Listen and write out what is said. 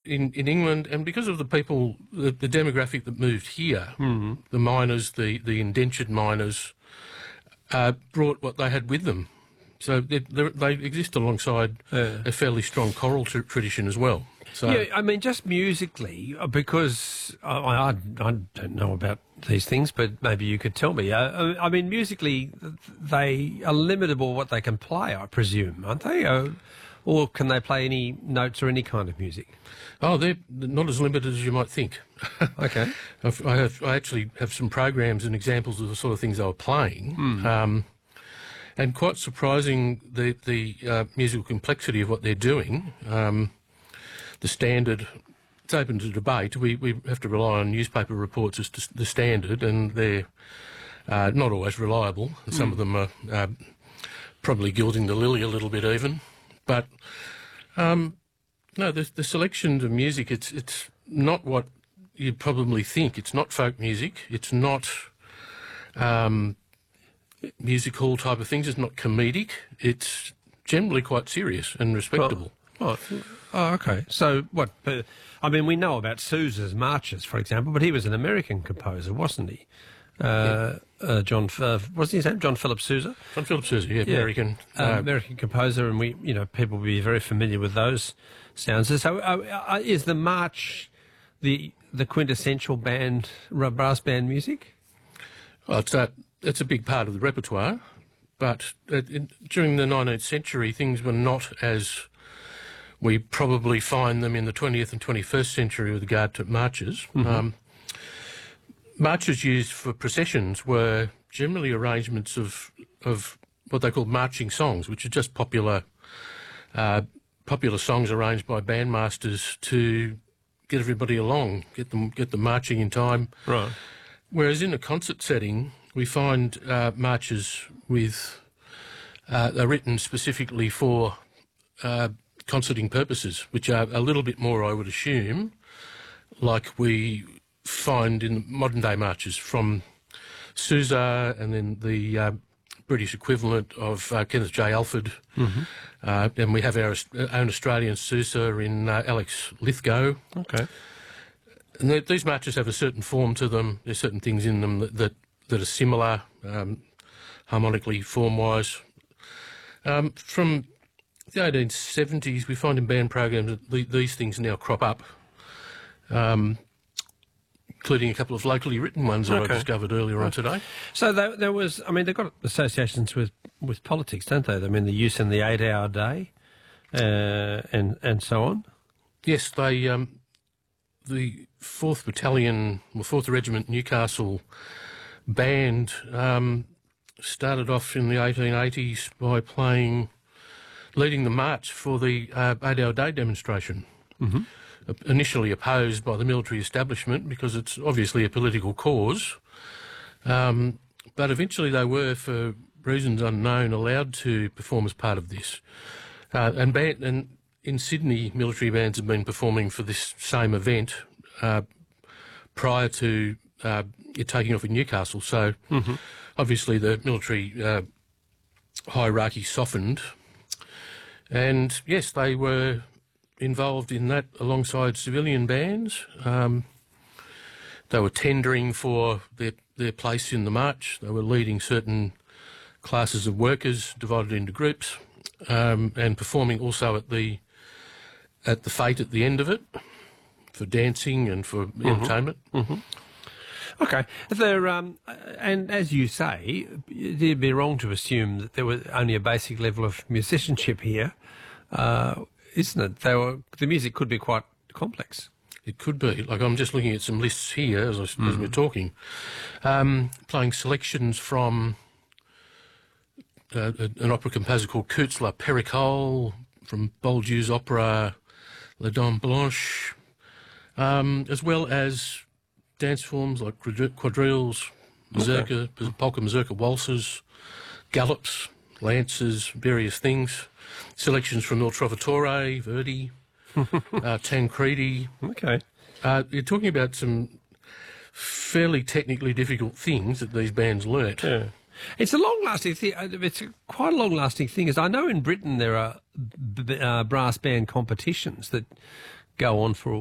in England, and because of the people, the demographic that moved here, the miners, the indentured miners, brought what they had with them. So they exist alongside a fairly strong choral tradition as well. So, yeah, I mean, just musically, because I don't know about these things, but maybe you could tell me. I mean, musically, they are limitable what they can play, I presume, aren't they? Or can they play any notes or any kind of music? Oh, they're not as limited as you might think. Okay. I actually have some programs and examples of the sort of things they were playing. And quite surprising, the musical complexity of what they're doing. The standard, it's open to debate. We have to rely on newspaper reports as to the standard, and they're not always reliable. Some of them are probably gilding the lily a little bit even. But no, the selection of music, it's not what you'd probably think. It's not folk music. It's not music hall type of things. It's not comedic. It's generally quite serious and respectable. Oh, okay. So what? I mean, we know about Sousa's marches, for example, but he was an American composer, wasn't he? John, wasn't his name John Philip Sousa? John Philip Sousa, yeah. American. American composer, and people will be very familiar with those sounds. So, is the march the quintessential brass band music? Well, it's a big part of the repertoire, but during the 19th century, things were not as we probably find them in the 20th and 21st century with regard to marches. Marches used for processions were generally arrangements of what they called marching songs, which are just popular songs arranged by bandmasters to get everybody along, get them marching in time. Right. Whereas in a concert setting, we find marches are written specifically for concerting purposes, which are a little bit more, I would assume, like we find in modern-day marches from Sousa and then the British equivalent of Kenneth J. Alford. And we have our own Australian Sousa in Alex Lithgow. Okay. And these marches have a certain form to them. There's certain things in them that are similar, harmonically, form-wise. From the 1870s, we find in band programs that these things now crop up, including a couple of locally written ones that I discovered earlier on today. So there was, I mean, they've got associations with politics, don't they? I mean, the use in the 8-hour day and so on. Yes, they the 4th Battalion, or 4th Regiment Newcastle band started off in the 1880s by leading the march for the 8-hour day demonstration. Initially opposed by the military establishment because it's obviously a political cause, but eventually they were, for reasons unknown, allowed to perform as part of this. And in Sydney, military bands have been performing for this same event prior to it taking off in Newcastle. So obviously the military hierarchy softened, and yes, they were involved in that alongside civilian bands. They were tendering for their place in the march. They were leading certain classes of workers divided into groups, and performing also at the fete at the end of it for dancing and for entertainment. Okay. And as you say, it'd be wrong to assume that there was only a basic level of musicianship here, isn't it? The music could be quite complex. It could be. Like, I'm just looking at some lists here as we're talking, playing selections from an opera composer called Coutts La Pericole, from Bouldieu's opera La Dame Blanche, as well as dance forms like quadrilles, mazurka, polka mazurka waltzes, gallops, lances, various things. Selections from Il Trovatore, Verdi, Tancredi. Okay. You're talking about some fairly technically difficult things that these bands learnt. Yeah. It's a long-lasting thing. It's quite a long-lasting thing. As I know, in Britain there are brass band competitions that go on for